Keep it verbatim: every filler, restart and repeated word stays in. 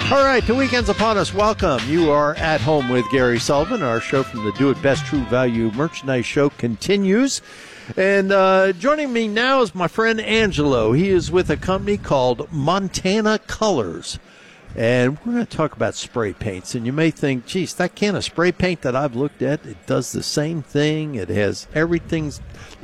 All right, the weekend's upon us. Welcome. You are at home with Gary Sullivan. Our show from the Do It Best True Value Merchandise Show continues. And uh, joining me now is my friend Angelo. He is with a company called Montana Colors. And we're going to talk about spray paints. And you may think, geez, that can of spray paint that I've looked at, it does the same thing. It has everything's